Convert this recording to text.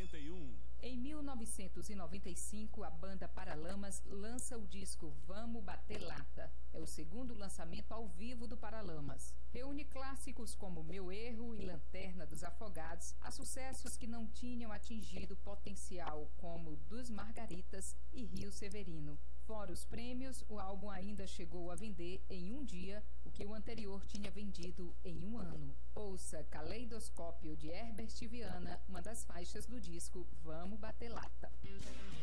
91. Em 1995, a banda Paralamas lança o disco Vamos Bater Lata. É o segundo lançamento ao vivo do Paralamas. Reúne clássicos como Meu Erro e Lanterna dos Afogados, a sucessos que não tinham atingido potencial, como Dos Margaritas e Rio Severino. Fora os prêmios, o álbum ainda chegou a vender em um dia o que o anterior tinha vendido em um ano. Ouça Caleidoscópio de Herbert Viana, uma das faixas do disco Vamos Bater Lata.